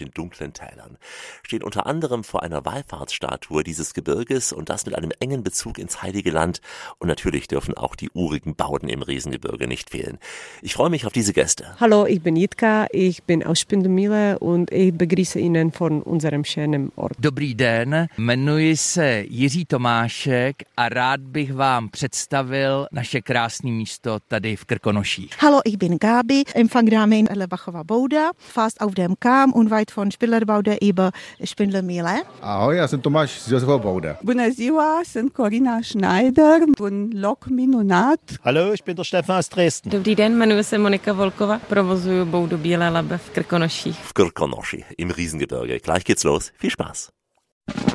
den dunklen Tälern. Steht unter anderem vor einer Wallfahrtsstatue dieses Gebirges und das mit einem engen Bezug ins Heilige Land. Und natürlich dürfen auch die urigen Bauten im Riesengebirge nicht fehlen. Ich freue mich auf diese Gäste. Hallo, ich bin Jitka, ich bin aus Spindemile und ich begrüße Ihnen von unserem schönen Ort. Dobrý den, jmenuji se Jiří Tomášek a rád bych vám představil naše krásné místo tady v Krkonoších. Hallo, ich bin Gabi, Empfangname in Lebachova Bouda, fast auf dem Kam und weit von Spindlerboude über Spindlemile. Ahoj, já jsem Tomáš z Josefova Bouda. Bună ziua, sunt Corina Schneider, un loc minunat. Hallo, ich bin der Stefan aus Dresden. Dobrý den, jmenuji se Monika Volkova, provozuju Boudu Bílé Labe v Krkonoších. V Krkonoši im Riesengebirge. Gleich geht's los. Viel Spaß.